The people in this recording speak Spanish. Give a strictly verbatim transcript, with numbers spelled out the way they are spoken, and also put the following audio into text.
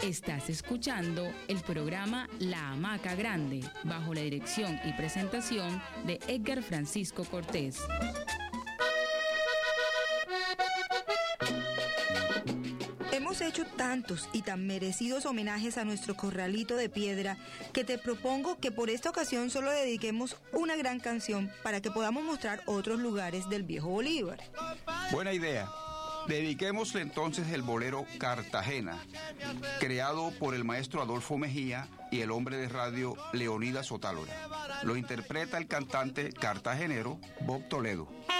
Estás escuchando el programa La Hamaca Grande, bajo la dirección y presentación de Edgar Francisco Cortés. Hemos hecho tantos y tan merecidos homenajes a nuestro corralito de piedra que te propongo que por esta ocasión solo dediquemos una gran canción para que podamos mostrar otros lugares del viejo Bolívar. Buena idea. Dediquémosle entonces el bolero Cartagena, creado por el maestro Adolfo Mejía y el hombre de radio Leonidas Otálora. Lo interpreta el cantante cartagenero Bob Toledo.